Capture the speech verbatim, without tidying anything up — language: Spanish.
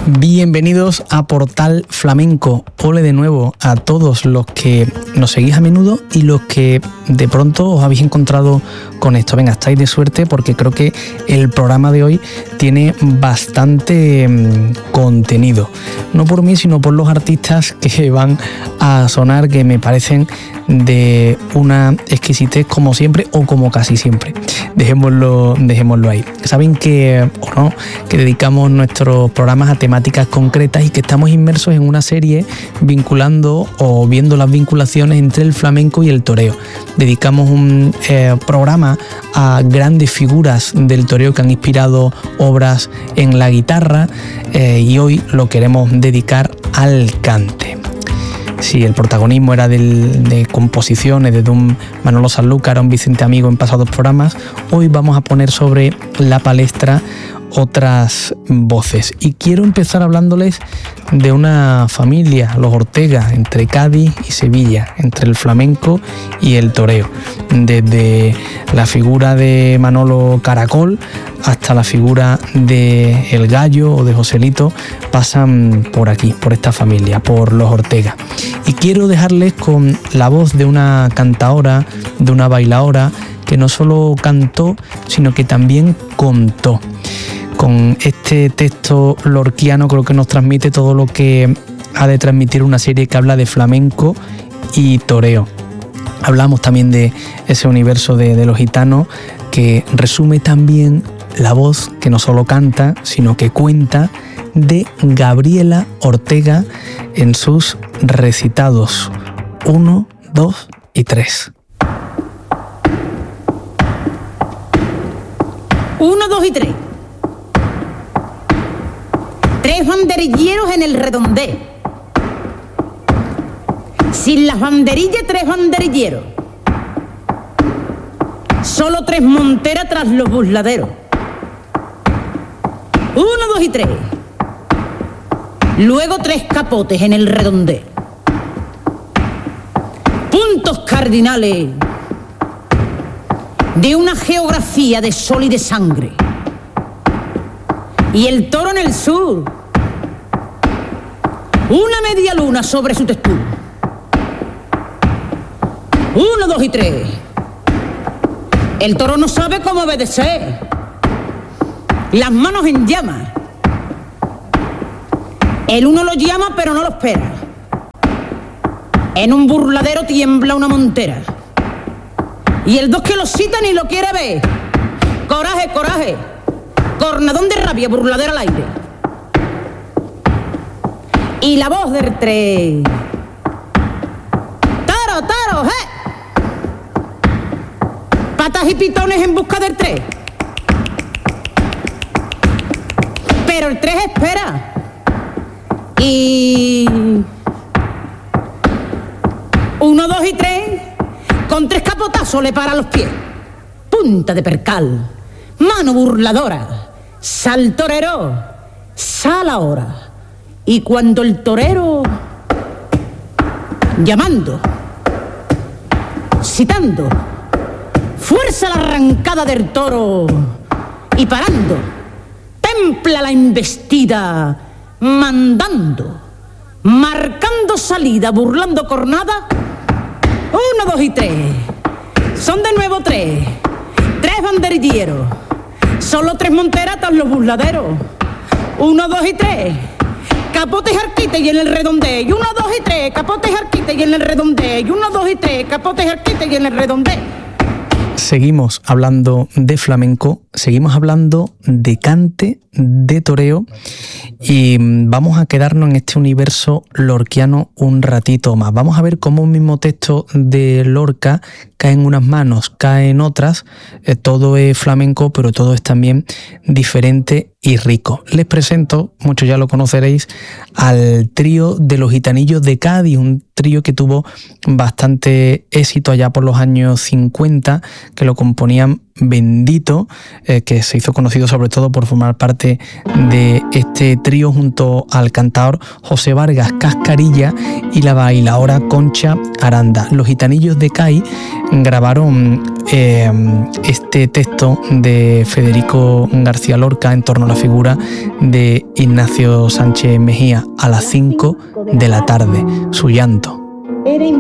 Bienvenidos a Portal Flamenco. Ole de nuevo a todos los que nos seguís a menudo y los que de pronto os habéis encontrado con esto. Venga, estáis de suerte porque creo que el programa de hoy tiene bastante mmm, contenido. No por mí, sino por los artistas que van a sonar, que me parecen de una exquisitez como siempre o como casi siempre. Dejémoslo, dejémoslo ahí. Saben que, o no, que dedicamos nuestros programas a temáticas concretas y que estamos inmersos en una serie vinculando o viendo las vinculaciones entre el flamenco y el toreo. Dedicamos un eh, programa a grandes figuras del toreo que han inspirado obras en la guitarra eh, y hoy lo queremos dedicar al cante. Si el protagonismo era del, de composiciones desde un Manolo Sanlúcar a un Vicente Amigo en pasados programas, hoy vamos a poner sobre la palestra otras voces. Y quiero empezar hablándoles de una familia, los Ortega, entre Cádiz y Sevilla, entre el flamenco y el toreo. Desde la figura de Manolo Caracol hasta la figura de El Gallo o de Joselito, pasan por aquí, por esta familia, por los Ortega. Y quiero dejarles con la voz de una cantaora, de una bailaora, que no solo cantó, sino que también contó. Con este texto lorquiano creo que nos transmite todo lo que ha de transmitir una serie que habla de flamenco y toreo. Hablamos también de ese universo de, de los gitanos que resume también la voz que no solo canta, sino que cuenta, de Gabriela Ortega en sus recitados uno, dos y tres. Uno, dos y tres. Tres banderilleros en el redondel. Sin las banderillas, tres banderilleros. Solo tres monteras tras los burladeros. Uno, dos y tres. Luego tres capotes en el redondel. Puntos cardinales de una geografía de sol y de sangre. Y el toro en el sur, una media luna sobre su textura. Uno, dos y tres. El toro no sabe cómo obedecer. Las manos en llamas. El uno lo llama pero no lo espera. En un burladero tiembla una montera. Y el dos que lo cita ni lo quiere ver. Coraje, coraje. Cornadón de rabia, burladera al aire. Y la voz del tres. ¡Taro, taro, eh! Patas y pitones en busca del tres. Pero el tres espera. Y... uno, dos y tres. Con tres capotazos le para los pies. Punta de percal. Mano burladora. Sal torero, sal ahora. Y cuando el torero, llamando, citando, fuerza la arrancada del toro y parando, templa la embestida, mandando, marcando salida, burlando cornada. Uno, dos y tres. Son de nuevo tres. Tres banderilleros. Solo tres monteras tras los burladeros. Uno, dos y tres. Capotes y arquites y en el redondel. Uno, dos y tres. Capotes y arquites y en el redondel. Uno, dos y tres. Capotes y arquites y en el redondel. Seguimos hablando de flamenco, seguimos hablando de cante, de toreo y vamos a quedarnos en este universo lorquiano un ratito más. Vamos a ver cómo un mismo texto de Lorca cae en unas manos, cae en otras. Eh, todo es flamenco, pero todo es también diferente y rico. Les presento, muchos ya lo conoceréis, al trío de los Gitanillos de Cádiz, un trío que tuvo bastante éxito allá por los años cincuenta, que lo componían Bendito, eh, que se hizo conocido sobre todo por formar parte de este trío junto al cantador José Vargas Cascarilla y la bailaora Concha Aranda. Los Gitanillos de Cádiz grabaron eh, este texto de Federico García Lorca en torno a la figura de Ignacio Sánchez Mejía, A las cinco de la tarde, su llanto.